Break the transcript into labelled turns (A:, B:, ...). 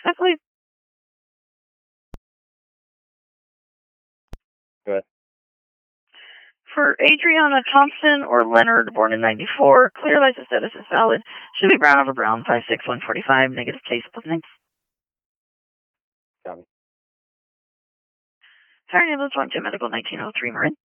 A: Exactly.
B: Good.
A: For Adriana Thompson or Leonard, born in 94, clear license status is valid. Should be brown over brown, 56145, negative case opening.
B: Copy.
A: Fire ambulance 1 to medical 1903 Marin.